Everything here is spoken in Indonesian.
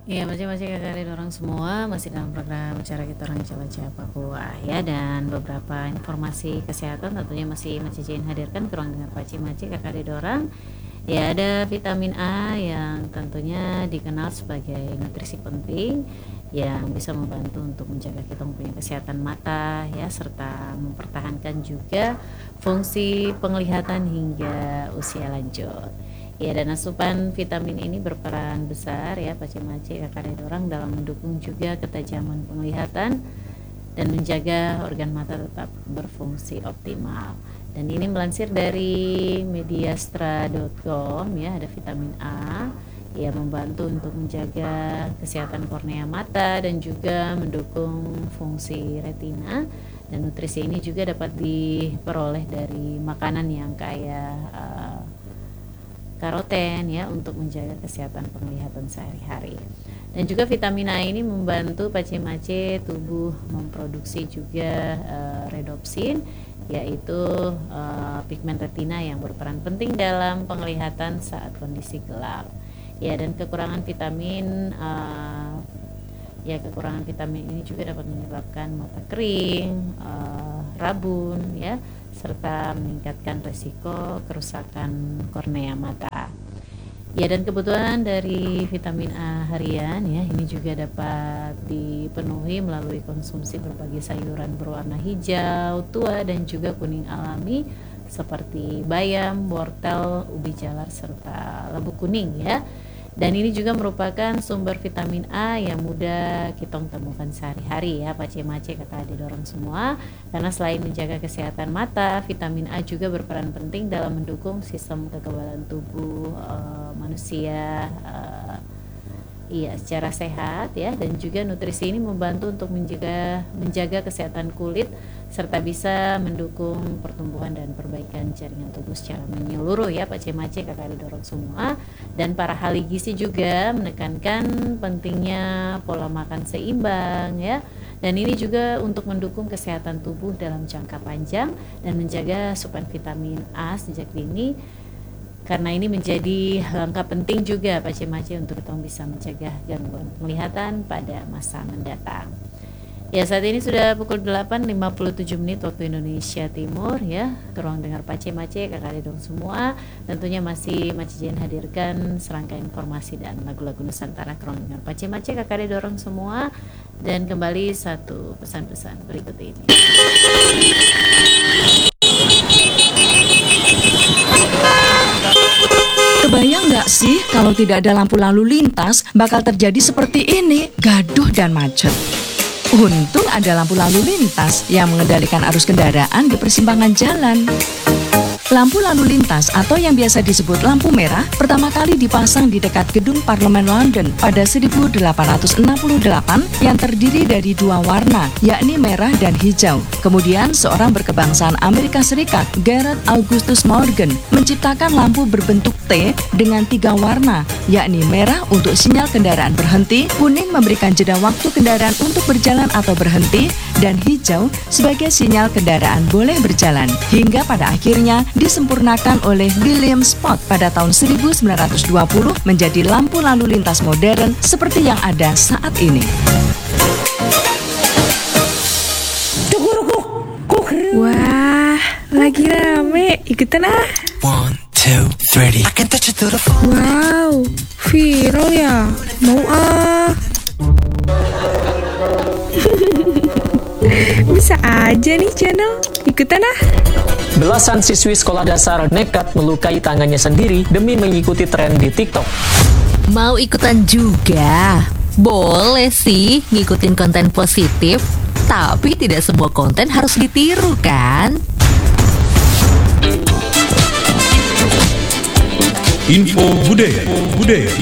Ya, masih kakak dari orang semua masih dalam program acara kita orang Jawa Papua ya, dan beberapa informasi kesehatan tentunya masih Cici hadirkan kurang dengar Paci kakak dari orang. Ya, ada vitamin A yang tentunya dikenal sebagai nutrisi penting yang bisa membantu untuk menjaga kita punya kesehatan mata ya, serta mempertahankan juga fungsi penglihatan hingga usia lanjut. Ya, dan asupan vitamin ini berperan besar ya Paci kakak dari orang dalam mendukung juga ketajaman penglihatan dan menjaga organ mata tetap berfungsi optimal. Dan ini melansir dari mediastra.com ya, ada vitamin A yang membantu untuk menjaga kesehatan kornea mata dan juga mendukung fungsi retina. Dan nutrisi ini juga dapat diperoleh dari makanan yang kaya karoten ya, untuk menjaga kesehatan penglihatan sehari-hari. Dan juga vitamin A ini membantu Paci tubuh memproduksi juga redopsin, yaitu pigmen retina yang berperan penting dalam penglihatan saat kondisi gelap. Ya, dan kekurangan vitamin ini juga dapat menyebabkan mata kering, rabun ya, serta meningkatkan resiko kerusakan kornea mata. Ya, dan kebutuhan dari vitamin A harian ya, ini juga dapat dipenuhi melalui konsumsi berbagai sayuran berwarna hijau, tua dan juga kuning alami seperti bayam, wortel, ubi jalar serta labu kuning ya. Dan ini juga merupakan sumber vitamin A yang mudah kita temukan sehari-hari ya Paci kakak didorong semua, karena selain menjaga kesehatan mata, vitamin A juga berperan penting dalam mendukung sistem kekebalan tubuh manusia secara sehat ya. Dan juga nutrisi ini membantu untuk menjaga kesehatan kulit serta bisa mendukung pertumbuhan dan perbaikan jaringan tubuh secara menyeluruh ya Paci kakak didorong semua. Dan para ahli gizi juga menekankan pentingnya pola makan seimbang ya, dan ini juga untuk mendukung kesehatan tubuh dalam jangka panjang dan menjaga asupan vitamin A sejak dini, karena ini menjadi langkah penting juga Paci untuk kita bisa mencegah gangguan penglihatan pada masa mendatang. Ya, saat ini sudah pukul 8.57 waktu Indonesia Timur ya. Ke ruang dengar Paci kakak didorong semua. Tentunya masih Cici hadirkan serangkaian informasi dan lagu-lagu Nusantara ke ruang dengar Paci kakak didorong semua. Dan kembali satu pesan-pesan berikut ini. Kebayang nggak sih kalau tidak ada lampu lalu lintas bakal terjadi seperti ini, gaduh dan macet. Untung ada lampu lalu lintas yang mengendalikan arus kendaraan di persimpangan jalan. Lampu lalu lintas atau yang biasa disebut lampu merah pertama kali dipasang di dekat gedung Parlemen London pada 1868 yang terdiri dari dua warna, yakni merah dan hijau. Kemudian seorang berkebangsaan Amerika Serikat, Garrett Augustus Morgan, menciptakan lampu berbentuk T dengan tiga warna, yakni merah untuk sinyal kendaraan berhenti, kuning memberikan jeda waktu kendaraan untuk berjalan atau berhenti, dan hijau sebagai sinyal kendaraan boleh berjalan. Hingga pada akhirnya disempurnakan oleh William Spot pada tahun 1920 menjadi lampu lalu lintas modern seperti yang ada saat ini. Wah, lagi rame, ikutan ah. 1, 2, 3. Wow, viral ya, mau ah. Bisa aja nih channel, ikutan ah. Belasan siswi sekolah dasar nekat melukai tangannya sendiri demi mengikuti tren di TikTok. Mau ikutan juga? Boleh sih ngikutin konten positif, tapi tidak semua konten harus ditiru kan? Info budaya.